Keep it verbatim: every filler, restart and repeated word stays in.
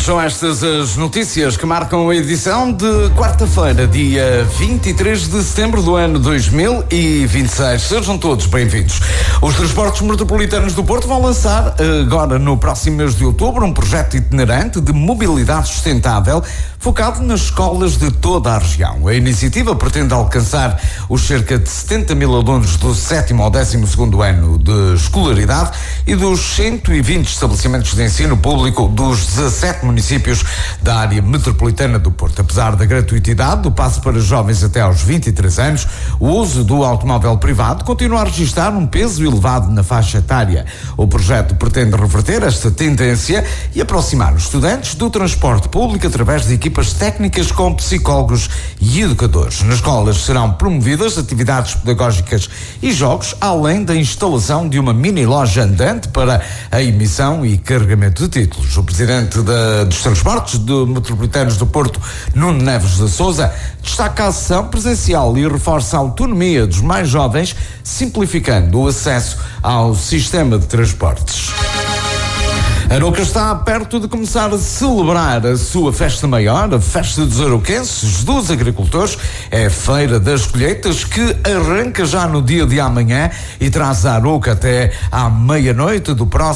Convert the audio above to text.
São estas as notícias que marcam a edição de quarta-feira, dia vinte e três de setembro do ano dois mil e vinte e seis. Sejam todos bem-vindos. Os transportes metropolitanos do Porto vão lançar, agora no próximo mês de outubro, um projeto itinerante de mobilidade sustentável focado nas escolas de toda a região. A iniciativa pretende alcançar os cerca de setenta mil alunos do sétimo ao décimo segundo ano de escolaridade e dos cento e vinte estabelecimentos de ensino público dos dezassete municípios da área metropolitana do Porto. Apesar da gratuitidade do passe para jovens até aos vinte e três anos, o uso do automóvel privado continua a registrar um peso elevado na faixa etária. O projeto pretende reverter esta tendência e aproximar os estudantes do transporte público através de equipas técnicas com psicólogos e educadores. Nas escolas serão promovidas atividades pedagógicas e jogos, além da instalação de uma mini loja andante para a emissão e carregamento de títulos. O presidente da, dos transportes do metropolitanos do Porto, Nuno Neves de Sousa, destaca a ação presencial e reforça a autonomia dos mais jovens, simplificando o acesso ao sistema de transportes. Aroca está perto de começar a celebrar a sua festa maior, a Festa dos Aroquenses, dos Agricultores. É a Feira das Colheitas que arranca já no dia de amanhã e traz a Aroca até à meia-noite do próximo